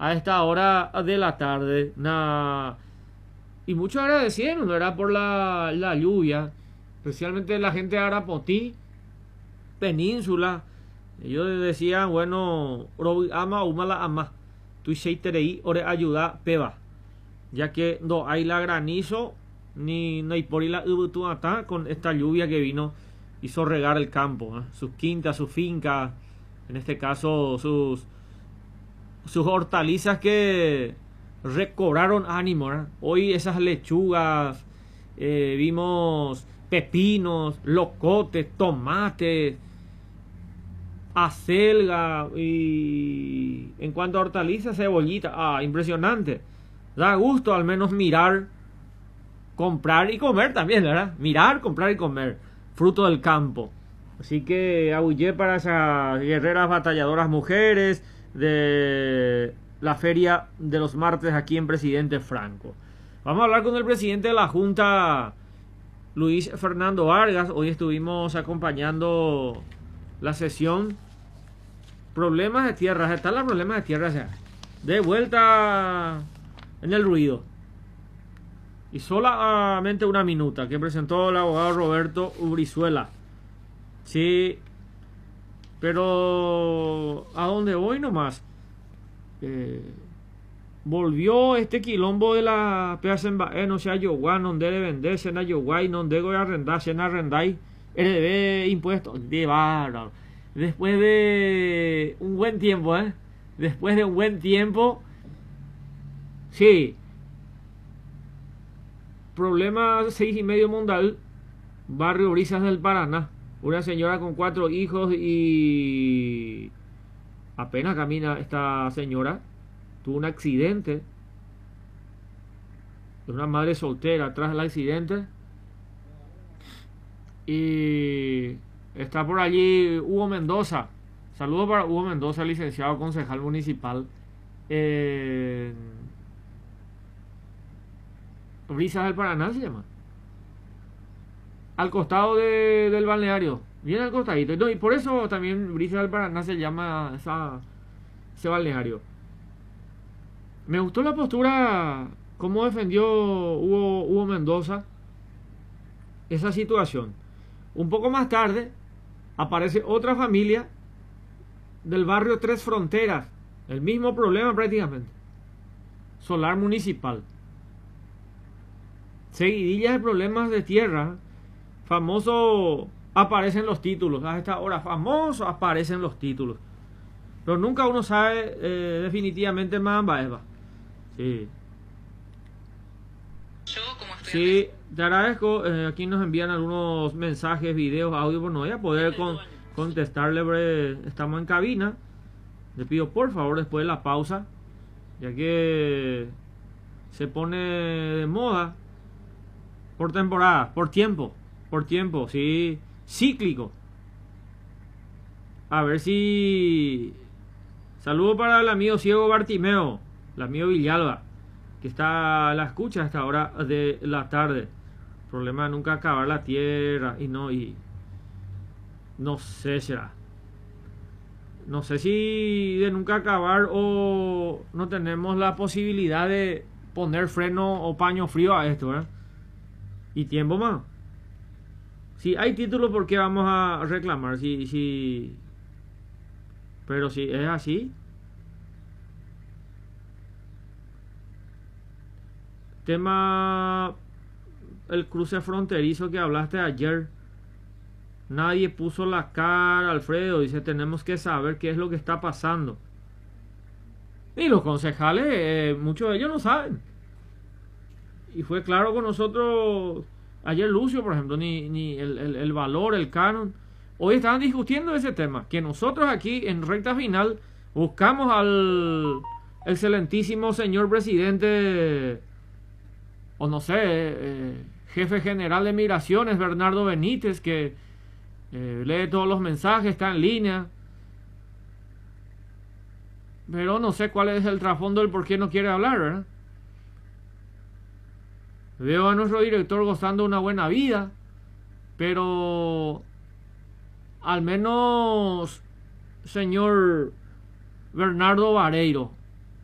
a esta hora de la tarde. Y muchos agradecieron, ¿verdad? Por la lluvia, especialmente la gente de Arapotí, Península. Ellos decían, bueno, ama umala ama, tu seiterei ore ayuda peba, ya que no hay la granizo ni por la ubutuata con esta lluvia que vino, hizo regar el campo, sus quintas, sus fincas, en este caso sus hortalizas que recobraron ánimo, ¿eh? Hoy esas lechugas, vimos pepinos, locotes, tomates, acelga, y en cuanto a hortalizas, cebollita, impresionante. Da gusto al menos mirar, comprar y comer también, ¿verdad? Mirar, comprar y comer, fruto del campo. Así que abullé para esas guerreras batalladoras mujeres de la feria de los martes aquí en Presidente Franco. Vamos a hablar con el presidente de la Junta, Luis Fernando Vargas. Hoy estuvimos acompañando la sesión. Problemas de tierras, están los problemas de tierras ya. De vuelta en el ruido. Y solamente una minuta que presentó el abogado Roberto Ubrizuela. Sí, pero ¿a dónde voy nomás? Volvió este quilombo de la peas en no sea yoguá, no debe vender, sena yoguay, no debe arrendar, sena arrenday, heredé impuestos, de bárbaro. Después de un buen tiempo, después de un buen tiempo, sí. Problema 6,5 Mondal, barrio Brisas del Paraná. Una señora con 4 hijos y apenas camina esta señora. Tuvo un accidente. Una madre soltera tras el accidente. Y está por allí Hugo Mendoza. Saludos para Hugo Mendoza, licenciado concejal municipal. Brisas del Paraná se llama. Al costado del balneario. Bien al costadito. No, y por eso también Brisas del Paraná se llama ese balneario. Me gustó la postura, cómo defendió Hugo Mendoza esa situación. Un poco más tarde aparece otra familia del barrio Tres Fronteras. El mismo problema prácticamente. Solar municipal. Seguidillas de problemas de tierra. Famoso aparecen los títulos. A esta hora famoso aparecen los títulos. Pero nunca uno sabe definitivamente Mamba Eva. Sí. Sí, te agradezco. Aquí nos envían algunos mensajes, videos, audio. Pues no voy a poder contestarle, pero estamos en cabina. Le pido por favor después de la pausa, ya que se pone de moda por temporada, por tiempo, sí, cíclico. A ver si... Saludo para el amigo ciego Bartimeo, el amigo Villalba, que está a la escucha a esta hora de la tarde. Problema de nunca acabar la tierra y no sé, será. No sé si de nunca acabar o no tenemos la posibilidad de poner freno o paño frío a esto, ¿verdad? Y tiempo más. Si hay título, ¿por qué vamos a reclamar? Pero si es así. Tema el cruce fronterizo que hablaste ayer. Nadie puso la cara, Alfredo. Dice, tenemos que saber qué es lo que está pasando. Y los concejales, muchos de ellos no saben. Y fue claro con nosotros ayer Lucio, por ejemplo, ni el valor, el canon. Hoy estaban discutiendo ese tema, que nosotros aquí en recta final buscamos al excelentísimo señor presidente, o no sé, jefe general de migraciones, Bernardo Benítez, que lee todos los mensajes, está en línea. Pero no sé cuál es el trasfondo del por qué no quiere hablar, ¿verdad? Veo a nuestro director gozando una buena vida, pero al menos señor Bernardo Vareiro,